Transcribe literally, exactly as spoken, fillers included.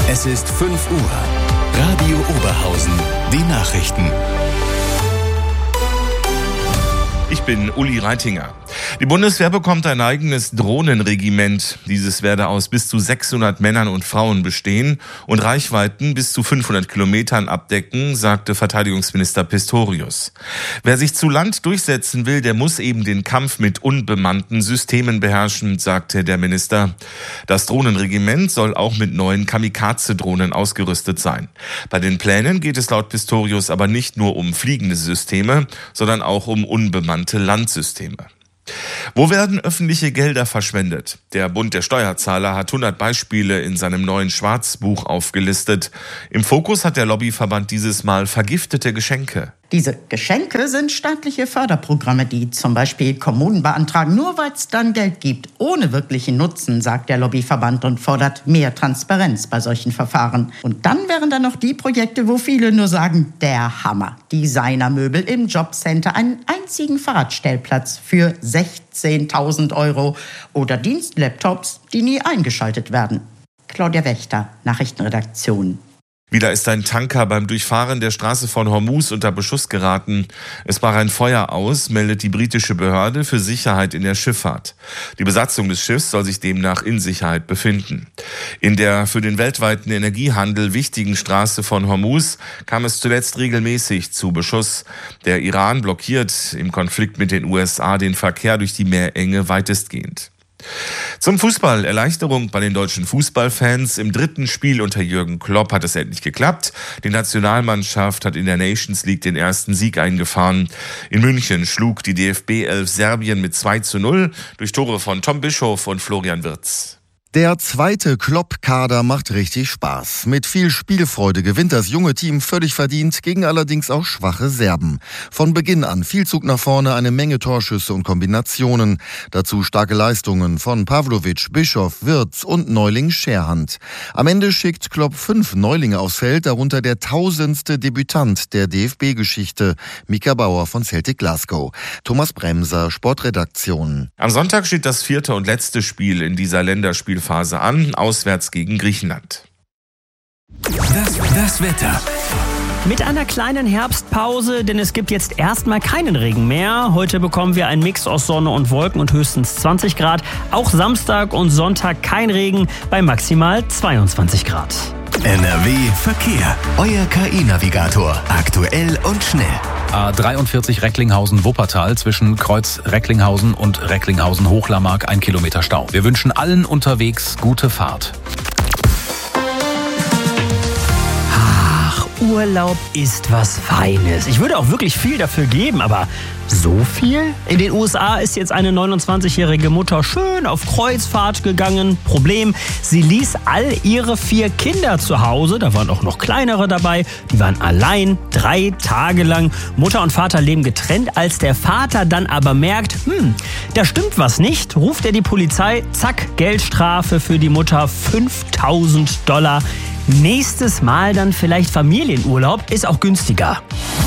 Es ist fünf Uhr. Radio Oberhausen. Die Nachrichten. Ich bin Uli Reitinger. Die Bundeswehr bekommt ein eigenes Drohnenregiment. Dieses werde aus bis zu sechshundert Männern und Frauen bestehen und Reichweiten bis zu fünfhundert Kilometern abdecken, sagte Verteidigungsminister Pistorius. Wer sich zu Land durchsetzen will, der muss eben den Kampf mit unbemannten Systemen beherrschen, sagte der Minister. Das Drohnenregiment soll auch mit neuen Kamikaze-Drohnen ausgerüstet sein. Bei den Plänen geht es laut Pistorius aber nicht nur um fliegende Systeme, sondern auch um unbemannte Landsysteme. Wo werden öffentliche Gelder verschwendet? Der Bund der Steuerzahler hat hundert Beispiele in seinem neuen Schwarzbuch aufgelistet. Im Fokus hat der Lobbyverband dieses Mal vergiftete Geschenke. Diese Geschenke sind staatliche Förderprogramme, die zum Beispiel Kommunen beantragen, nur weil es dann Geld gibt, ohne wirklichen Nutzen, sagt der Lobbyverband und fordert mehr Transparenz bei solchen Verfahren. Und dann wären da noch die Projekte, wo viele nur sagen, der Hammer. Designermöbel im Jobcenter, einen einzigen Fahrradstellplatz für sechzehntausend Euro oder Dienstlaptops, die nie eingeschaltet werden. Claudia Wächter, Nachrichtenredaktion. Wieder ist ein Tanker beim Durchfahren der Straße von Hormuz unter Beschuss geraten. Es brach ein Feuer aus, meldet die britische Behörde für Sicherheit in der Schifffahrt. Die Besatzung des Schiffs soll sich demnach in Sicherheit befinden. In der für den weltweiten Energiehandel wichtigen Straße von Hormuz kam es zuletzt regelmäßig zu Beschuss. Der Iran blockiert im Konflikt mit den U S A den Verkehr durch die Meerenge weitestgehend. Zum Fußball. Erleichterung bei den deutschen Fußballfans. Im dritten Spiel unter Jürgen Klopp hat es endlich geklappt. Die Nationalmannschaft hat in der Nations League den ersten Sieg eingefahren. In München schlug die D F B elf Serbien mit zwei zu null durch Tore von Tom Bischof und Florian Wirtz. Der zweite Klopp-Kader macht richtig Spaß. Mit viel Spielfreude gewinnt das junge Team völlig verdient gegen allerdings auch schwache Serben. Von Beginn an viel Zug nach vorne, eine Menge Torschüsse und Kombinationen. Dazu starke Leistungen von Pavlovic, Bischof, Wirtz und Neuling Scherhand. Am Ende schickt Klopp fünf Neulinge aufs Feld, darunter der tausendste Debütant der D F B-Geschichte, Mika Bauer von Celtic Glasgow. Thomas Bremser, Sportredaktion. Am Sonntag steht das vierte und letzte Spiel in dieser Länderspielphase an, auswärts gegen Griechenland. Das, das Wetter. Mit einer kleinen Herbstpause, denn es gibt jetzt erstmal keinen Regen mehr. Heute bekommen wir einen Mix aus Sonne und Wolken und höchstens zwanzig Grad. Auch Samstag und Sonntag kein Regen bei maximal zweiundzwanzig Grad. N R W Verkehr. Euer K I-Navigator. Aktuell und schnell. A dreiundvierzig Recklinghausen-Wuppertal zwischen Kreuz Recklinghausen und Recklinghausen-Hochlammark ein Kilometer Stau. Wir wünschen allen unterwegs gute Fahrt. Ach, Urlaub ist was Feines. Ich würde auch wirklich viel dafür geben, aber so viel? In den U S A ist jetzt eine neunundzwanzigjährige Mutter schön auf Kreuzfahrt gegangen. Problem, sie ließ all ihre vier Kinder zu Hause. Da waren auch noch kleinere dabei. Die waren allein drei Tage lang. Mutter und Vater leben getrennt. Als der Vater dann aber merkt, hm, da stimmt was nicht, ruft er die Polizei. Zack, Geldstrafe für die Mutter, fünftausend Dollar. Nächstes Mal dann vielleicht Familienurlaub, ist auch günstiger.